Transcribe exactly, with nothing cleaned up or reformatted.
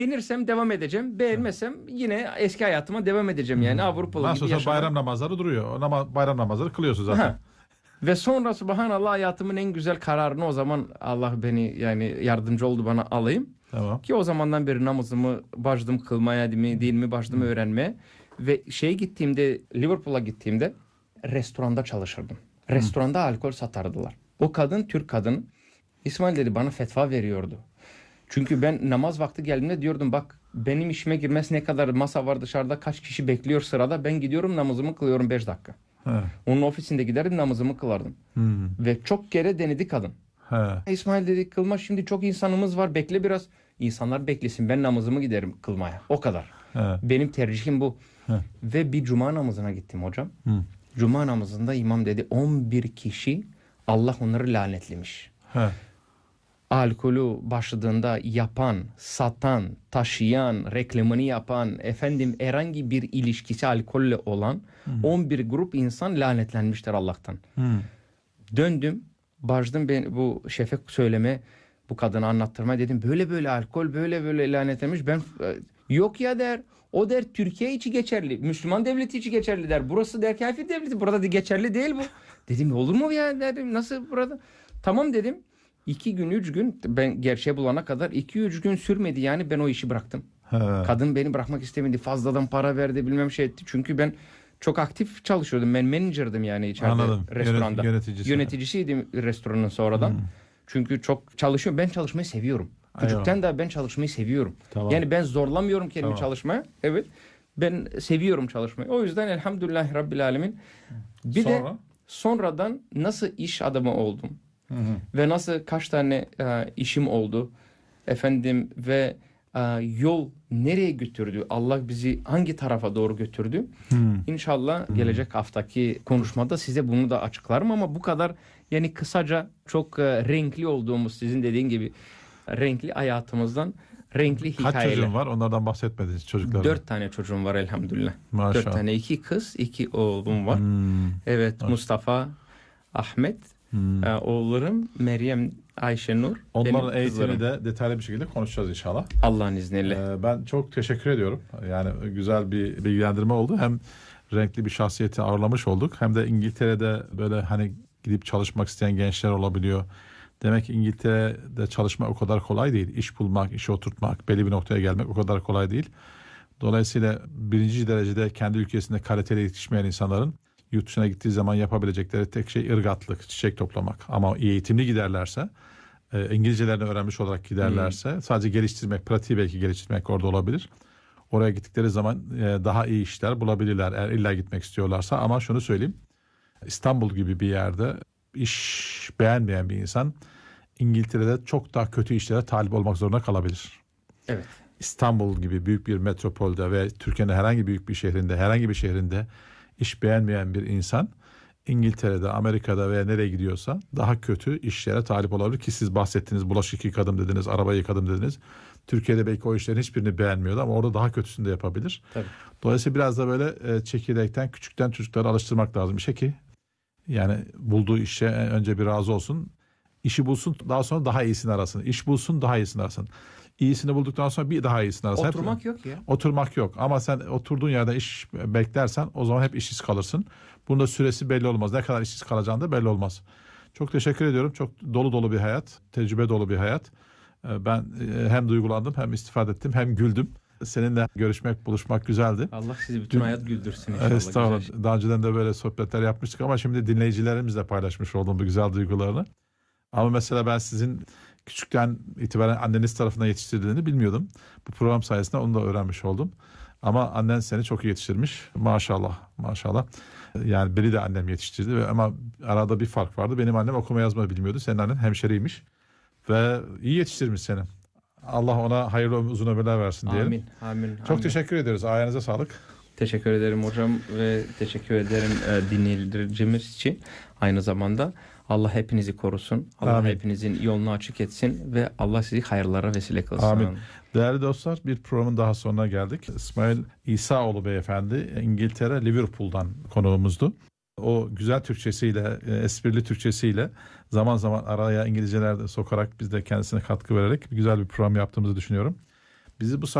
Beğenirsem devam edeceğim. Beğenmezsem yine eski hayatıma devam edeceğim. Yani Avrupalı Nasıl gibi olsa yaşamak. bayram namazları duruyor. O nama, bayram namazları kılıyorsun zaten. Ha. Ve sonra subhanallah hayatımın en güzel kararını o zaman Allah beni yani yardımcı oldu bana alayım. Tamam. Ki o zamandan beri namazımı başladım kılmaya, değil mi, değil mi başladım öğrenmeye. Ve şeye gittiğimde, Liverpool'a gittiğimde restoranda çalışırdım. Restoranda alkol satardılar. O kadın Türk kadın. İsmail dedi bana fetva veriyordu. Çünkü ben namaz vakti geldiğinde diyordum bak benim işime girmesi ne kadar masa var dışarıda kaç kişi bekliyor sırada. Ben gidiyorum namazımı kılıyorum beş dakika. He. Onun ofisinde giderdim namazımı kılardım. Hmm. Ve çok kere denedi kadın. He. İsmail dedi kılma şimdi çok insanımız var bekle biraz. İnsanlar beklesin ben namazımı giderim kılmaya. O kadar. He. Benim tercihim bu. He. Ve bir cuma namazına gittim hocam. Hmm. Cuma namazında imam dedi on bir kişi Allah onları lanetlemiş. He. Alkolü başladığında yapan, satan, taşıyan, reklamını yapan, efendim herhangi bir ilişkisi alkolle olan hmm. on bir grup insan lanetlenmiştir Allah'tan. Hmm. Döndüm, başladım ben bu şefe söyleme, bu kadına anlattırma dedim. Böyle böyle alkol, böyle böyle lanetlenmiş. Ben yok ya der. O der Türkiye içi geçerli. Müslüman devleti içi geçerli der. Burası der kafir devleti. Burada da geçerli değil bu. Dedim olur mu ya dedim. Nasıl burada? Tamam dedim. İki gün, üç gün ben gerçeği bulana kadar iki, üç gün sürmedi yani ben o işi bıraktım. He. Kadın beni bırakmak istemedi. Fazladan para verdi bilmem şey etti. Çünkü ben çok aktif çalışıyordum. Ben manager'dım yani içeride. Anladım. Restoranda. Yöneticisi. Yöneticisiydim restoranın sonradan. Hmm. Çünkü çok çalışıyorum. Ben çalışmayı seviyorum. Küçükten de ben çalışmayı seviyorum. Tamam. Yani ben zorlamıyorum kendimi Tamam. çalışmaya. Evet. Ben seviyorum çalışmayı. O yüzden elhamdülillahi rabbil alemin. Bir Sonra? de sonradan nasıl iş adamı oldum. Hı hı. Ve nasıl kaç tane e, işim oldu. Efendim ve e, yol nereye götürdü? Allah bizi hangi tarafa doğru götürdü? Hmm. İnşallah hmm. gelecek haftaki konuşmada size bunu da açıklarım ama bu kadar yani kısaca çok e, renkli olduğumuz sizin dediğin gibi renkli hayatımızdan renkli hikayeler. Kaç çocuğun var? Onlardan bahsetmediniz çocuklardan. Dört tane çocuğum var elhamdülillah. Maşallah. Dört tane iki kız iki oğlum var. Hmm. Evet Maşallah. Mustafa, Ahmet. Hmm. Ee, oğullarım Meryem, Ayşenur. Onların eğitimini de detaylı bir şekilde konuşacağız inşallah. Allah'ın izniyle. Ee, ben çok teşekkür ediyorum. Yani güzel bir bilgilendirme oldu. Hem renkli bir şahsiyeti ağırlamış olduk. Hem de İngiltere'de böyle hani gidip çalışmak isteyen gençler olabiliyor. Demek ki İngiltere'de çalışmak o kadar kolay değil. İş bulmak, işe oturtmak, belli bir noktaya gelmek o kadar kolay değil. Dolayısıyla birinci derecede kendi ülkesinde kaliteli yetişmeyen insanların yurt dışına gittiği zaman yapabilecekleri tek şey ırgatlık, çiçek toplamak. Ama eğitimli giderlerse, e, İngilizcelerini öğrenmiş olarak giderlerse, hmm. sadece geliştirmek, pratiği belki geliştirmek orada olabilir. Oraya gittikleri zaman e, daha iyi işler bulabilirler eğer illa gitmek istiyorlarsa. Ama şunu söyleyeyim, İstanbul gibi bir yerde iş beğenmeyen bir insan İngiltere'de çok daha kötü işlere talip olmak zorunda kalabilir. Evet. İstanbul gibi büyük bir metropolde ve Türkiye'nin herhangi büyük bir şehrinde, herhangi bir şehrinde iş beğenmeyen bir insan İngiltere'de, Amerika'da veya nereye gidiyorsa daha kötü işlere talip olabilir ki siz bahsettiniz, bulaşık yıkadım dediniz, araba yıkadım dediniz. Türkiye'de belki o işlerin hiçbirini beğenmiyordu ama orada daha kötüsünü de yapabilir. Tabii. Dolayısıyla biraz da böyle e, çekirdekten, küçükten çocukları alıştırmak lazım işe ki yani bulduğu işe önce bir razı olsun. İşi bulsun, daha sonra daha iyisini arasın. İş bulsun, daha iyisini arasın. İyisini bulduktan sonra bir daha iyisini arasın. Oturmak hep, yok ya. Oturmak yok. Ama sen oturduğun yerde iş beklersen o zaman hep işsiz kalırsın. Bunun da süresi belli olmaz. Ne kadar işsiz kalacağın da belli olmaz. Çok teşekkür ediyorum. Çok dolu dolu bir hayat. Tecrübe dolu bir hayat. Ben hem duygulandım, hem istifade ettim, hem güldüm. Seninle görüşmek, buluşmak güzeldi. Allah sizi bütün Dün, hayat güldürsün inşallah. Estağfurullah. Daha önceden de böyle sohbetler yapmıştık ama şimdi dinleyicilerimizle paylaşmış oldum bu güzel duygularını. Ama mesela ben sizin küçükten itibaren anneniz tarafından yetiştirildiğini bilmiyordum. Bu program sayesinde onu da öğrenmiş oldum. Ama annen seni çok iyi yetiştirmiş. Maşallah, maşallah. Yani beni de annem yetiştirdi ve ama arada bir fark vardı. Benim annem okuma yazma bilmiyordu. Senin annen hemşeriymiş ve iyi yetiştirmiş seni. Allah ona hayırlı uzun ömürler versin diyelim. Amin, amin. Çok amin. teşekkür ediyoruz. Ayağınıza sağlık. Teşekkür ederim hocam ve teşekkür ederim e, dinleyicilerimiz için. Aynı zamanda Allah hepinizi korusun. Allah Amin. Hepinizin yolunu açık etsin ve Allah sizi hayırlara vesile kılsın. Amin. Değerli dostlar, bir programın daha sonuna geldik. İsmail İsaoğlu beyefendi İngiltere Liverpool'dan konuğumuzdu. O güzel Türkçesiyle, esprili Türkçesiyle zaman zaman araya İngilizceler de sokarak biz de kendisine katkı vererek güzel bir program yaptığımızı düşünüyorum. Bizi bu